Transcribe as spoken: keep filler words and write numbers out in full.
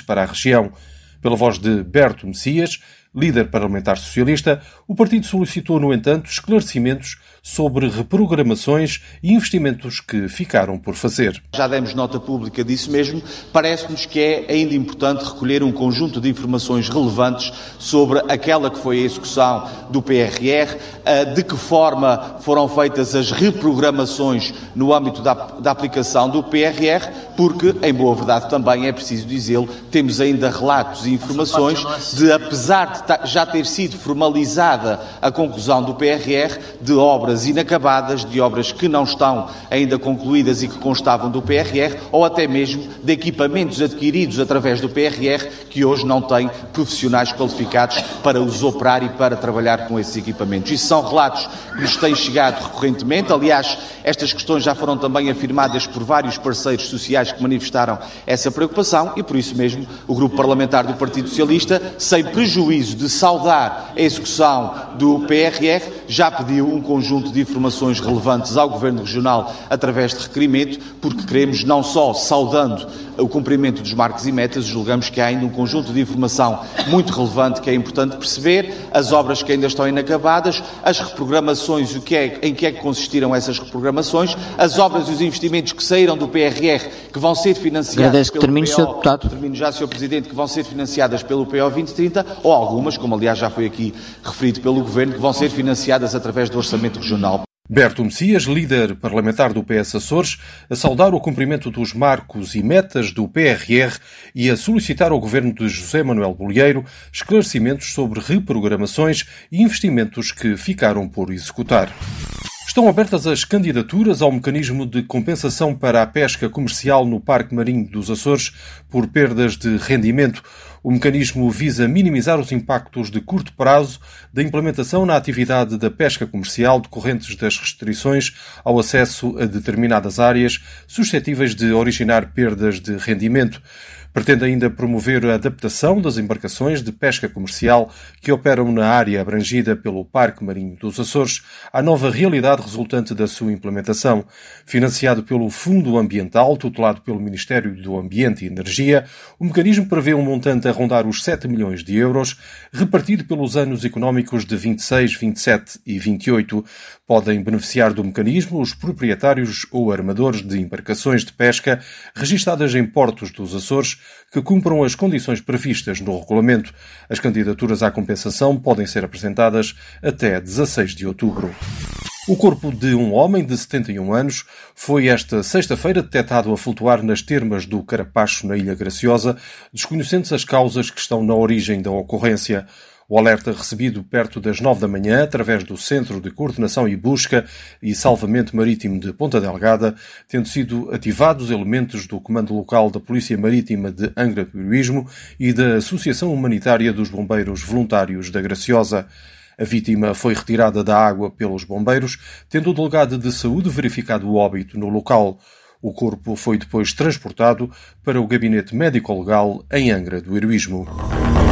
para a região. Pela voz de Berto Messias, líder parlamentar socialista, o partido solicitou, no entanto, esclarecimentos sobre reprogramações e investimentos que ficaram por fazer. Já demos nota pública disso mesmo. Parece-nos que é ainda importante recolher um conjunto de informações relevantes sobre aquela que foi a execução do P R R, de que forma foram feitas as reprogramações no âmbito da, da aplicação do P R R, porque, em boa verdade também, é preciso dizê-lo, temos ainda relatos e informações de, apesar de já ter sido formalizada a conclusão do P R R, de obras inacabadas, de obras que não estão ainda concluídas e que constavam do P R R, ou até mesmo de equipamentos adquiridos através do P R R que hoje não têm profissionais qualificados para os operar e para trabalhar com esses equipamentos. Isso são relatos que nos têm chegado recorrentemente. Aliás, estas questões já foram também afirmadas por vários parceiros sociais que manifestaram essa preocupação e, por isso mesmo, o Grupo Parlamentar do Partido Socialista, sem prejuízo de saudar a execução do P R R, já pediu um conjunto de informações relevantes ao Governo Regional através de requerimento, porque queremos, não só saudando o cumprimento dos marcos e metas, julgamos que há ainda um conjunto de informação muito relevante que é importante perceber, as obras que ainda estão inacabadas, as reprogramações, o que é, em que é que consistiram essas reprogramações, as obras e os investimentos que saíram do P R R, que vão ser financiados Agradeço pelo que termine, P O, senhor Deputado. termino já, senhor Presidente, que vão ser financiadas pelo P O vinte trinta, ou algumas, como aliás já foi aqui referido pelo Governo, que vão ser financiadas através do Orçamento Regional. Berto Messias, líder parlamentar do P S Açores, a saudar o cumprimento dos marcos e metas do P R R e a solicitar ao governo de José Manuel Bolieiro esclarecimentos sobre reprogramações e investimentos que ficaram por executar. Estão abertas as candidaturas ao mecanismo de compensação para a pesca comercial no Parque Marinho dos Açores por perdas de rendimento. O mecanismo visa minimizar os impactos de curto prazo da implementação na atividade da pesca comercial decorrentes das restrições ao acesso a determinadas áreas suscetíveis de originar perdas de rendimento. Pretende ainda promover a adaptação das embarcações de pesca comercial que operam na área abrangida pelo Parque Marinho dos Açores à nova realidade resultante da sua implementação. Financiado pelo Fundo Ambiental, tutelado pelo Ministério do Ambiente e Energia, o mecanismo prevê um montante a rondar os sete milhões de euros, repartido pelos anos económicos de vinte e seis, vinte e sete e vinte e oito. Podem beneficiar do mecanismo os proprietários ou armadores de embarcações de pesca registadas em portos dos Açores que cumpram as condições previstas no regulamento. As candidaturas à compensação podem ser apresentadas até dezasseis de outubro. O corpo de um homem de setenta e um anos foi esta sexta-feira detectado a flutuar nas termas do Carapacho, na Ilha Graciosa, desconhecendo as causas que estão na origem da ocorrência. O alerta recebido perto das nove da manhã, através do Centro de Coordenação e Busca e Salvamento Marítimo de Ponta Delgada, tendo sido ativados elementos do Comando Local da Polícia Marítima de Angra do Heroísmo e da Associação Humanitária dos Bombeiros Voluntários da Graciosa. A vítima foi retirada da água pelos bombeiros, tendo o delegado de saúde verificado o óbito no local. O corpo foi depois transportado para o Gabinete Médico-Legal em Angra do Heroísmo.